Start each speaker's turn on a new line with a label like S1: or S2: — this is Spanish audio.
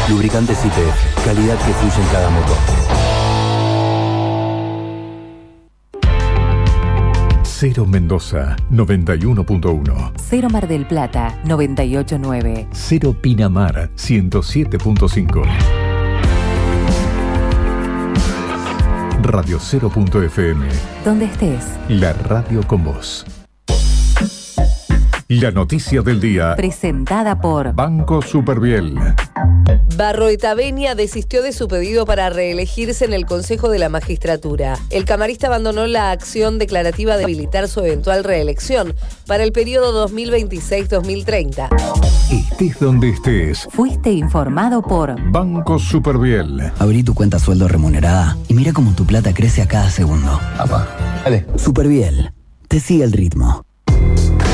S1: Lubricantes YPF, calidad que fluye en cada motor.
S2: Cero Mendoza, 91.1.
S3: Cero Mar del Plata, 98.9.
S2: Cero Pinamar, 107.5. Radio 0.fm.
S3: Donde estés.
S2: La radio con vos. La noticia del día.
S3: Presentada por
S2: Banco Superviel.
S4: Barroetavenia desistió de su pedido para reelegirse en el Consejo de la Magistratura. El camarista abandonó la acción declarativa de habilitar su eventual reelección para el periodo 2026-2030.
S2: Estés donde estés.
S3: Fuiste informado por
S2: Banco Superviel.
S1: Abrí tu cuenta sueldo remunerada y mira cómo tu plata crece a cada segundo.
S5: Papá, dale.
S1: Superviel. Te sigue el ritmo.